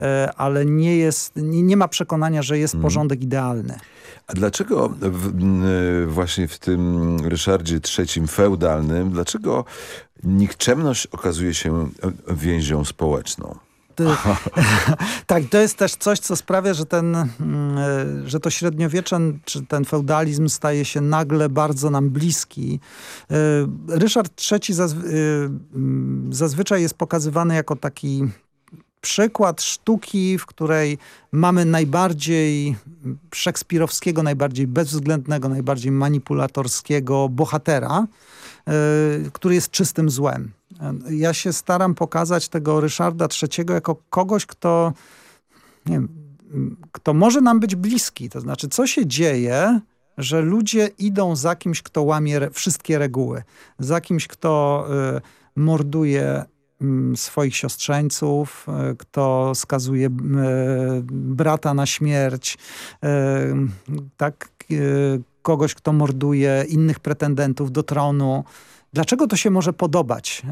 ale nie ma przekonania, że jest porządek idealny. A dlaczego właśnie w tym Ryszardzie III feudalnym, dlaczego nikczemność okazuje się więzią społeczną? Tak, to jest też coś, co sprawia, że to średniowiecze, czy ten feudalizm staje się nagle bardzo nam bliski. Ryszard III zazwyczaj jest pokazywany jako taki przykład sztuki, w której mamy najbardziej szekspirowskiego, najbardziej bezwzględnego, najbardziej manipulatorskiego bohatera, który jest czystym złem. Ja się staram pokazać tego Ryszarda III jako kogoś, kto, nie wiem, kto może nam być bliski. To znaczy, co się dzieje, że ludzie idą za kimś, kto łamie wszystkie reguły. Za kimś, kto morduje swoich siostrzeńców, kto skazuje brata na śmierć, tak, kogoś, kto morduje innych pretendentów do tronu. Dlaczego to się może podobać?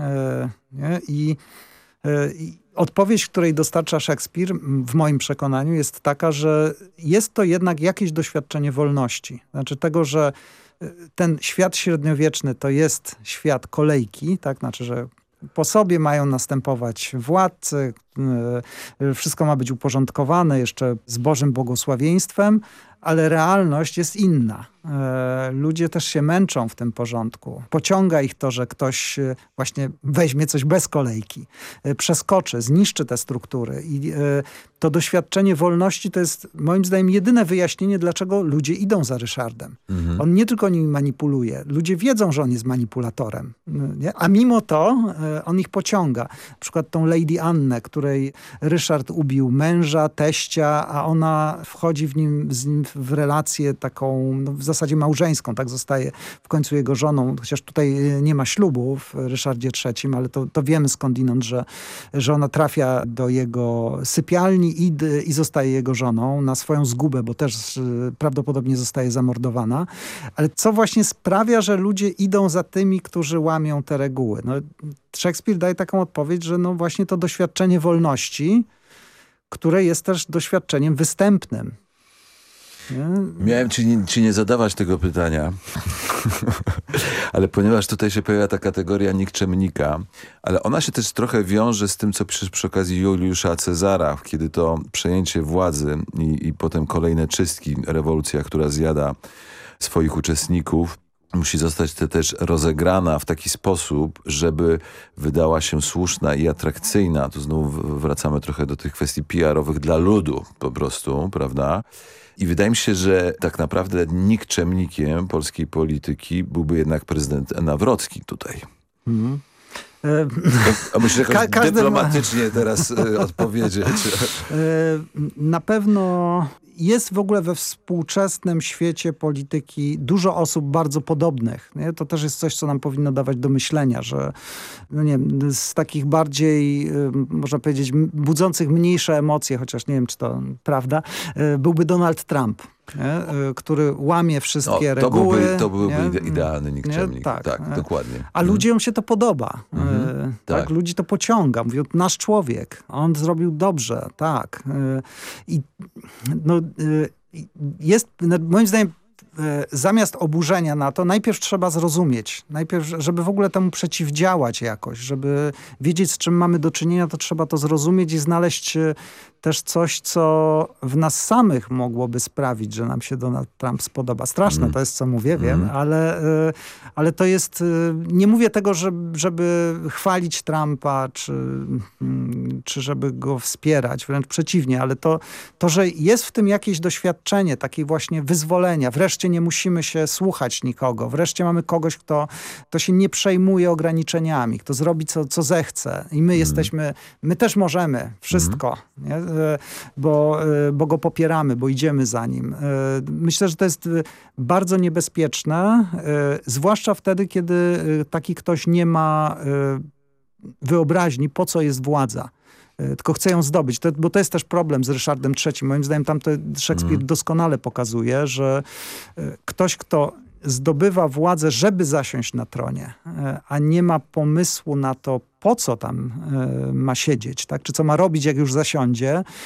I odpowiedź, której dostarcza Szekspir, w moim przekonaniu, jest taka, że jest to jednak jakieś doświadczenie wolności. Znaczy tego, że ten świat średniowieczny to jest świat kolejki, tak? Znaczy, że po sobie mają następować władcy, wszystko ma być uporządkowane jeszcze z Bożym błogosławieństwem, ale realność jest inna. Ludzie też się męczą w tym porządku. Pociąga ich to, że ktoś właśnie weźmie coś bez kolejki, przeskoczy, zniszczy te struktury. I to doświadczenie wolności to jest moim zdaniem jedyne wyjaśnienie, dlaczego ludzie idą za Ryszardem. On nie tylko nimi manipuluje. Ludzie wiedzą, że on jest manipulatorem. Nie? A mimo to on ich pociąga. Na przykład tą Lady Annę, której Ryszard ubił męża, teścia, a ona wchodzi z nim w relację taką, no, w zasadzie małżeńską, tak, zostaje w końcu jego żoną, chociaż tutaj nie ma ślubu w Ryszardzie III, ale to wiemy skądinąd, że ona trafia do jego sypialni i zostaje jego żoną na swoją zgubę, bo też prawdopodobnie zostaje zamordowana. Ale co właśnie sprawia, że ludzie idą za tymi, którzy łamią te reguły? No, Szekspir daje taką odpowiedź, że no właśnie to doświadczenie wolności, które jest też doświadczeniem występnym. Nie? Miałem ci nie zadawać tego pytania, ale ponieważ tutaj się pojawia ta kategoria nikczemnika, ale ona się też trochę wiąże z tym, co piszesz przy okazji Juliusza Cezara, kiedy to przejęcie władzy i potem kolejne czystki, rewolucja, która zjada swoich uczestników, musi zostać też rozegrana w taki sposób, żeby wydała się słuszna i atrakcyjna. Tu znowu wracamy trochę do tych kwestii PR-owych dla ludu po prostu, prawda? I wydaje mi się, że tak naprawdę nikczemnikiem polskiej polityki byłby jednak prezydent Nawrocki tutaj. A musisz jakoś dyplomatycznie teraz odpowiedzieć. Na pewno jest w ogóle we współczesnym świecie polityki dużo osób bardzo podobnych. Nie? To też jest coś, co nam powinno dawać do myślenia, że no nie wiem, z takich bardziej, można powiedzieć, budzących mniejsze emocje, chociaż nie wiem, czy to prawda, byłby Donald Trump. Nie? Który łamie wszystkie reguły. To byłby idealny nikczemnik. Tak, dokładnie. A ludziom się to podoba. Tak. Ludzi to pociąga. Mówią, nasz człowiek, on zrobił dobrze. Tak. I no, jest, moim zdaniem, zamiast oburzenia na to, najpierw trzeba zrozumieć. Najpierw, żeby w ogóle temu przeciwdziałać jakoś, żeby wiedzieć, z czym mamy do czynienia, to trzeba to zrozumieć i znaleźć też coś, co w nas samych mogłoby sprawić, że nam się Donald Trump spodoba. Straszne to jest, co mówię, wiem, ale to jest... Nie mówię tego, żeby chwalić Trumpa, czy żeby go wspierać, wręcz przeciwnie, ale to, że jest w tym jakieś doświadczenie, takiej właśnie wyzwolenia. Wreszcie nie musimy się słuchać nikogo. Wreszcie mamy kogoś, kto się nie przejmuje ograniczeniami, kto zrobi, co zechce. I my też możemy wszystko, nie? Bo go popieramy, bo idziemy za nim. Myślę, że to jest bardzo niebezpieczne, zwłaszcza wtedy, kiedy taki ktoś nie ma wyobraźni, po co jest władza. Tylko chce ją zdobyć. Bo to jest też problem z Ryszardem III. Moim zdaniem tam to Szekspir doskonale pokazuje, że ktoś, kto zdobywa władzę, żeby zasiąść na tronie, a nie ma pomysłu na to, po co tam ma siedzieć, tak? Czy co ma robić, jak już zasiądzie,